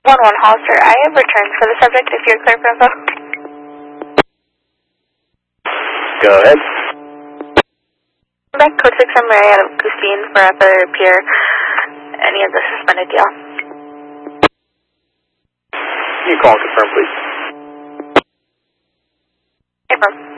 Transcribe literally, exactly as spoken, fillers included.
one one Hollister, I have returned for the subject if you're clear for info. Go ahead. Back code six, I'm Mary out of Gustine for Upper Pier. Any of the suspended deal. Can you call and confirm, please? Confirm.